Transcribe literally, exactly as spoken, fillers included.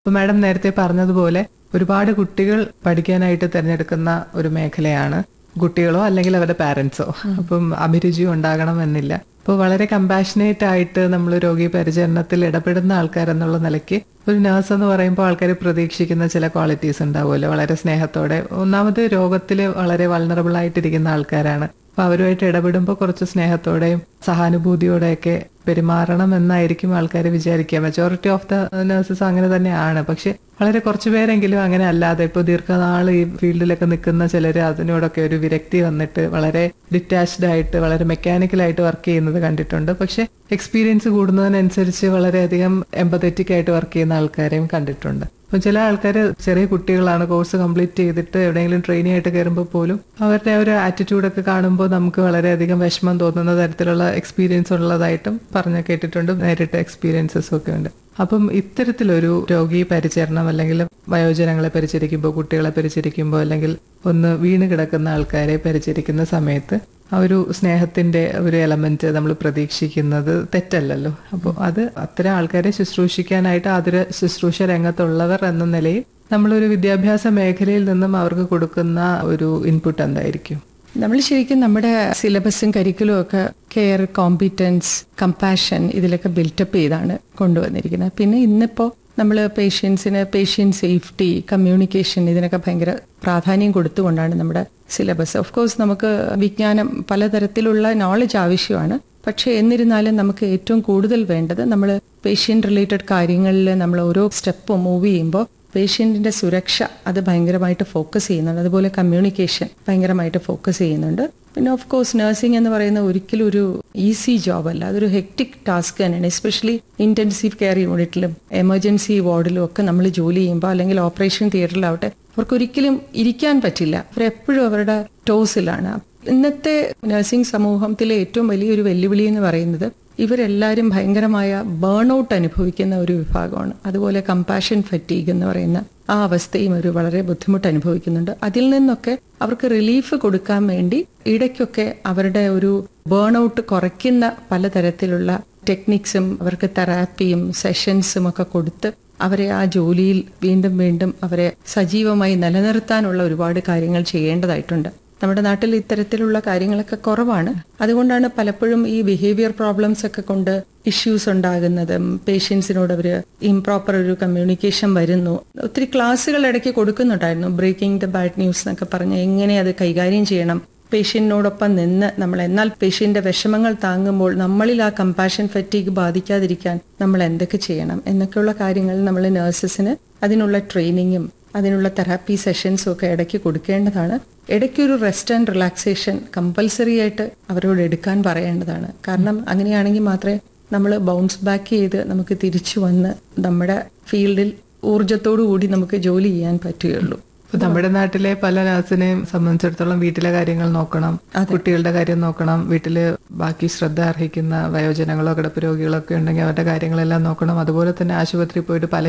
അപ്പൊ മാഡം നേരത്തെ പറഞ്ഞതുപോലെ ഒരുപാട് കുട്ടികൾ പഠിക്കാനായിട്ട് തിരഞ്ഞെടുക്കുന്ന ഒരു മേഖലയാണ് കുട്ടികളോ അല്ലെങ്കിൽ അവരുടെ പാരന്റ്സോ. അപ്പം അഭിരുചിയും ഉണ്ടാകണം എന്നില്ല. അപ്പോൾ വളരെ കമ്പാഷനേറ്റ് ആയിട്ട് നമ്മൾ രോഗി പരിചരണത്തിൽ ഇടപെടുന്ന ആൾക്കാരെന്നുള്ള നിലയ്ക്ക് ഒരു നഴ്സ് എന്ന് പറയുമ്പോൾ ആൾക്കാർ പ്രതീക്ഷിക്കുന്ന ചില ക്വാളിറ്റീസ് ഉണ്ടാവുമല്ലോ. വളരെ സ്നേഹത്തോടെ, ഒന്നാമത് രോഗത്തിൽ വളരെ വൾണറബിൾ ആയിട്ടിരിക്കുന്ന ആൾക്കാരാണ്. അപ്പൊ അവരുമായിട്ട് ഇടപെടുമ്പോൾ കുറച്ച് സ്നേഹത്തോടെയും സഹാനുഭൂതിയോടെയൊക്കെ പെരുമാറണം എന്നായിരിക്കും ആൾക്കാർ വിചാരിക്കുക. മെജോറിറ്റി ഓഫ് ദ നഴ്സസ് അങ്ങനെ തന്നെയാണ്. പക്ഷെ വളരെ കുറച്ചു പേരെങ്കിലും അങ്ങനെ അല്ലാതെ ഇപ്പോൾ ദീർഘനാൾ ഈ ഫീൽഡിലൊക്കെ നിൽക്കുന്ന ചിലർ അതിനോടൊക്കെ ഒരു വിരക്തി വന്നിട്ട് വളരെ ഡിറ്റാച്ച്ഡ് ആയിട്ട് വളരെ മെക്കാനിക്കലായിട്ട് വർക്ക് ചെയ്യുന്നത് കണ്ടിട്ടുണ്ട്. പക്ഷെ എക്സ്പീരിയൻസ് കൂടുന്നതിനനുസരിച്ച് വളരെയധികം എംപതറ്റിക് ആയിട്ട് വർക്ക് ചെയ്യുന്ന ആൾക്കാരെയും കണ്ടിട്ടുണ്ട്. അപ്പം ചില ആൾക്കാർ ചെറിയ കുട്ടികളാണ്, കോഴ്സ് കംപ്ലീറ്റ് ചെയ്തിട്ട് എവിടെയെങ്കിലും ട്രെയിനിങ് ആയിട്ട് കയറുമ്പോൾ പോലും അവരുടെ ഒരു ആറ്റിറ്റ്യൂഡൊക്കെ കാണുമ്പോൾ നമുക്ക് വളരെയധികം വിഷമം തോന്നുന്ന തരത്തിലുള്ള എക്സ്പീരിയൻസ് ഉള്ളതായിട്ടും പറഞ്ഞു കേട്ടിട്ടുണ്ട്. നേരിട്ട് എക്സ്പീരിയൻസസും ഒക്കെ ഉണ്ട്. അപ്പം ഇത്തരത്തിലൊരു രോഗി പരിചരണം അല്ലെങ്കിൽ വയോജനങ്ങളെ പരിചരിക്കുമ്പോൾ, കുട്ടികളെ പരിചരിക്കുമ്പോൾ, അല്ലെങ്കിൽ ഒന്ന് വീണ് കിടക്കുന്ന ആൾക്കാരെ പരിചരിക്കുന്ന സമയത്ത് ആ ഒരു സ്നേഹത്തിന്റെ ഒരു എലമെന്റ് നമ്മൾ പ്രതീക്ഷിക്കുന്നത് തെറ്റല്ലല്ലോ. അപ്പോൾ അത് അത്തരം ആൾക്കാരെ ശുശ്രൂഷിക്കാനായിട്ട് അതൊരു ശുശ്രൂഷ രംഗത്തുള്ളവർ എന്ന നിലയിൽ നമ്മളൊരു വിദ്യാഭ്യാസ മേഖലയിൽ നിന്നും അവർക്ക് കൊടുക്കുന്ന ഒരു ഇൻപുട്ട് എന്തായിരിക്കും? നമ്മൾ ശരിക്കും നമ്മുടെ സിലബസും കരിക്കുലും ഒക്കെ കെയർ, കോമ്പിറ്റൻസ്, കമ്പാഷൻ ഇതിലൊക്കെ ബിൽറ്റപ്പ് ചെയ്താണ് കൊണ്ടുവന്നിരിക്കുന്നത്. പിന്നെ ഇന്നിപ്പോൾ നമ്മൾ പേഷ്യൻസിന് പേഷ്യൻ്റ് സേഫ്റ്റി, കമ്മ്യൂണിക്കേഷൻ ഇതിനൊക്കെ ഭയങ്കര പ്രാധാന്യം കൊടുത്തുകൊണ്ടാണ് നമ്മുടെ സിലബസ്. ഓഫ് കോഴ്സ് നമുക്ക് വിജ്ഞാനം പലതരത്തിലുള്ള നോളജ് ആവശ്യമാണ്. പക്ഷേ എന്നിരുന്നാലും നമുക്ക് ഏറ്റവും കൂടുതൽ വേണ്ടത് നമ്മൾ പേഷ്യൻ്റ് റിലേറ്റഡ് കാര്യങ്ങളിൽ നമ്മൾ ഓരോ സ്റ്റെപ്പും മൂവ് ചെയ്യുമ്പോൾ പേഷ്യൻറ്റിൻ്റെ സുരക്ഷ അത് ഭയങ്കരമായിട്ട് ഫോക്കസ് ചെയ്യുന്നുണ്ട്. അതുപോലെ കമ്മ്യൂണിക്കേഷൻ ഭയങ്കരമായിട്ട് ഫോക്കസ് ചെയ്യുന്നുണ്ട്. പിന്നെ ഓഫ് കോഴ്സ് നഴ്സിംഗ് എന്ന് പറയുന്ന ഒരിക്കലും ഒരു ഈസി ജോബ് അല്ല, അതൊരു ഹെക്ടിക് ടാസ്ക് തന്നെയാണ്. എസ്പെഷ്യലി ഇൻറ്റൻസീവ് കെയർ യൂണിറ്റിലും എമർജൻസി വാർഡിലും ഒക്കെ നമ്മൾ ജോലി ചെയ്യുമ്പോൾ, അല്ലെങ്കിൽ ഓപ്പറേഷൻ തിയേറ്ററിലാവട്ടെ, അവർക്കൊരിക്കലും ഇരിക്കാൻ പറ്റില്ല. അവരെപ്പോഴും അവരുടെ ടോസിലാണ്. ഇന്നത്തെ നഴ്സിംഗ് സമൂഹത്തിലെ ഏറ്റവും വലിയൊരു വെല്ലുവിളി എന്ന് പറയുന്നത് ഇവരെല്ലാവരും ഭയങ്കരമായ ബേൺ ഔട്ട് അനുഭവിക്കുന്ന ഒരു വിഭാഗമാണ്. അതുപോലെ കമ്പാഷൻ ഫറ്റീഗ് എന്ന് പറയുന്ന ആ അവസ്ഥയും ഒരു വളരെ ബുദ്ധിമുട്ട് അനുഭവിക്കുന്നുണ്ട്. അതിൽ നിന്നൊക്കെ അവർക്ക് റിലീഫ് കൊടുക്കാൻ വേണ്ടി ഇടയ്ക്കൊക്കെ അവരുടെ ഒരു ബേൺ ഔട്ട് കുറയ്ക്കുന്ന പലതരത്തിലുള്ള ടെക്നിക്സും അവർക്ക് തെറാപ്പിയും സെഷൻസും ഒക്കെ കൊടുത്ത് അവരെ ആ ജോലിയിൽ വീണ്ടും വീണ്ടും അവരെ സജീവമായി നിലനിർത്താനുള്ള ഒരുപാട് കാര്യങ്ങൾ ചെയ്യേണ്ടതായിട്ടുണ്ട്. നമ്മുടെ നാട്ടിൽ ഇത്തരത്തിലുള്ള കാര്യങ്ങളൊക്കെ കുറവാണ്. അതുകൊണ്ടാണ് പലപ്പോഴും ഈ ബിഹേവിയർ പ്രോബ്ലംസ് ഒക്കെ കൊണ്ട് ഇഷ്യൂസ് ഉണ്ടാകുന്നതും പേഷ്യൻസിനോട് അവർ ഇംപ്രോപ്പർ ഒരു കമ്മ്യൂണിക്കേഷൻ വരുന്നു. ഒത്തിരി ക്ലാസ്സുകൾ ഇടയ്ക്ക് കൊടുക്കുന്നുണ്ടായിരുന്നു, ബ്രേക്കിംഗ് ദ ബാഡ് ന്യൂസ് എന്നൊക്കെ പറഞ്ഞ് എങ്ങനെ അത് കൈകാര്യം ചെയ്യണം, പേഷ്യന്റിനോടൊപ്പം നിന്ന് നമ്മൾ എന്നാൽ പേഷ്യന്റെ വിഷമങ്ങൾ താങ്ങുമ്പോൾ നമ്മളിൽ ആ കമ്പാഷൻ ഫറ്റീഗ് ബാധിക്കാതിരിക്കാൻ നമ്മൾ എന്തൊക്കെ ചെയ്യണം എന്നൊക്കെയുള്ള കാര്യങ്ങൾ നമ്മൾ നഴ്സസിന് അതിനുള്ള ട്രെയിനിങ്ങും അതിനുള്ള തെറാപ്പി സെഷൻസും ഒക്കെ ഇടയ്ക്ക് കൊടുക്കേണ്ടതാണ്. ഇടയ്ക്കൊരു റെസ്റ്റ് ആൻഡ് റിലാക്സേഷൻ കമ്പൽസറി ആയിട്ട് അവരോട് എടുക്കാൻ പറയേണ്ടതാണ്. കാരണം അങ്ങനെയാണെങ്കിൽ മാത്രമേ നമ്മൾ ബൗൺസ് ബാക്ക് ചെയ്ത് നമുക്ക് തിരിച്ചു വന്ന് നമ്മുടെ ഫീൽഡിൽ ഊർജത്തോടു കൂടി നമുക്ക് ജോലി ചെയ്യാൻ പറ്റുകയുള്ളൂ. നമ്മുടെ നാട്ടിലെ പല നഴ്സിനെയും സംബന്ധിച്ചിടത്തോളം വീട്ടിലെ കാര്യങ്ങൾ നോക്കണം, കുട്ടികളുടെ കാര്യം നോക്കണം, വീട്ടില് ബാക്കി ശ്രദ്ധ അർഹിക്കുന്ന വയോജനങ്ങളോ കിടപ്പ് രോഗികളോ ഒക്കെ ഉണ്ടെങ്കിൽ അവരുടെ കാര്യങ്ങളെല്ലാം നോക്കണം. അതുപോലെ തന്നെ ആശുപത്രിയിൽ പോയിട്ട് പല